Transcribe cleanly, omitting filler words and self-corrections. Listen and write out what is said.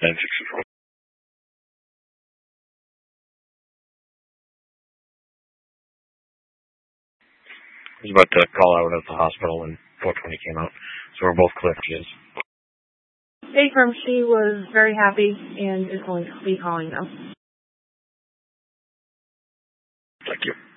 964. I was about to call out at the hospital when 420 came out, so we're both clear. They confirmed she was very happy and is going to be calling them. Thank you.